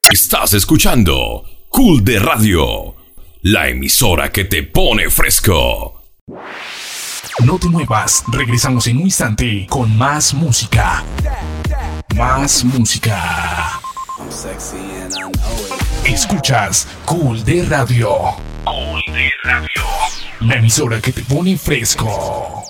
Estás escuchando Cool de Radio, la emisora que te pone fresco. No te muevas, regresamos en un instante con más música. Más música. Escuchas Cool de Radio. Cool de Radio. La emisora que te pone fresco.